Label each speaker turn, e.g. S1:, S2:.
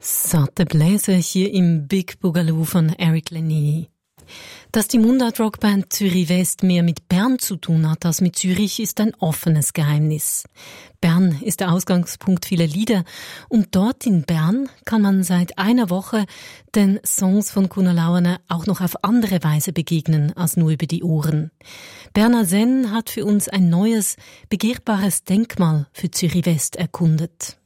S1: Satte Bläser hier im Big Boogaloo von Eric Lenini. Dass die Mundart-Rockband Zürich West mehr mit Bern zu tun hat als mit Zürich, ist ein offenes Geheimnis. Bern ist der Ausgangspunkt vieler Lieder und dort in Bern kann man seit einer Woche den Songs von Kuno Launer auch noch auf andere Weise begegnen als nur über die Ohren. Bernhard Senn hat für uns ein neues, begehrbares Denkmal für Zürich West erkundet.